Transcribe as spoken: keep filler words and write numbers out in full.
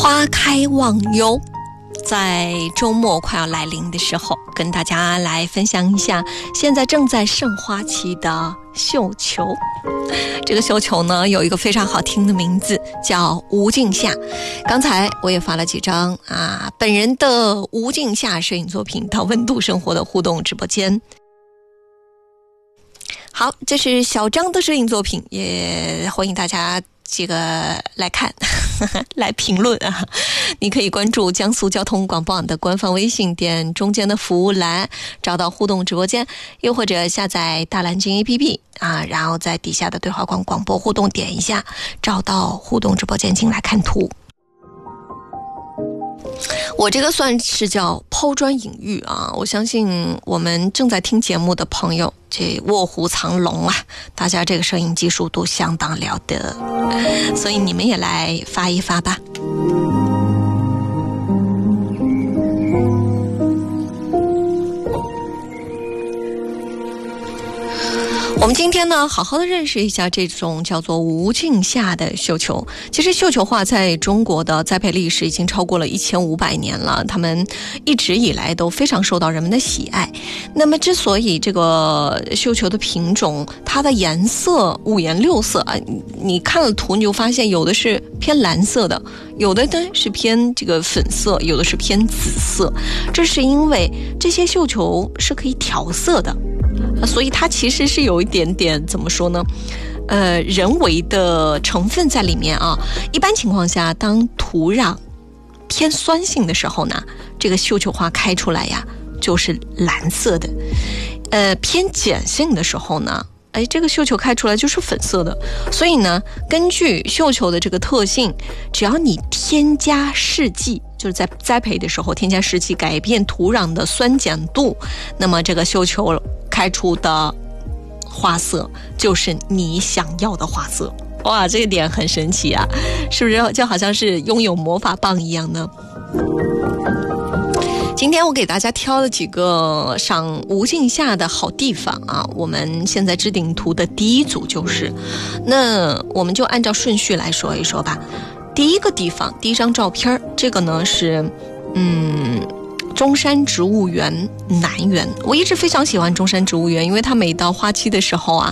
花开忘忧，在周末快要来临的时候，跟大家来分享一下现在正在盛花期的绣球。这个绣球呢，有一个非常好听的名字，叫无尽夏。刚才我也发了几张啊，本人的无尽夏摄影作品到温度生活的互动直播间。好，这是小张的摄影作品，也欢迎大家这个来看来评论啊！你可以关注江苏交通广播网的官方微信，点中间的服务栏找到互动直播间，又或者下载大蓝鲸 A P P 啊，然后在底下的对话框广播互动点一下，找到互动直播间进来看图。我这个算是叫抛砖引玉啊！我相信我们正在听节目的朋友，这卧虎藏龙啊，大家这个摄影技术都相当了得，所以你们也来发一发吧。我们今天呢，好好的认识一下这种叫做无尽夏的绣球。其实绣球画在中国的栽培历史已经超过了一千五百年了，他们一直以来都非常受到人们的喜爱。那么之所以这个绣球的品种，它的颜色五颜六色啊，你看了图你就发现有的是偏蓝色的，有的呢是偏这个粉色，有的是偏紫色。这是因为这些绣球是可以调色的，所以它其实是有一点点怎么说呢，呃，人为的成分在里面啊。一般情况下，当土壤偏酸性的时候呢，这个绣球花开出来呀就是蓝色的；呃，偏碱性的时候呢，哎，这个绣球开出来就是粉色的。所以呢，根据绣球的这个特性，只要你添加试剂，就是在栽培的时候添加试剂，改变土壤的酸碱度，那么这个绣球开出的花色就是你想要的花色。哇，这个点很神奇啊，是不是就好像是拥有魔法棒一样呢？今天我给大家挑了几个赏无尽夏的好地方啊，我们现在置顶图的第一组就是，那我们就按照顺序来说一说吧。第一个地方，第一张照片，这个呢是嗯中山植物园南园。我一直非常喜欢中山植物园，因为它每到花期的时候啊，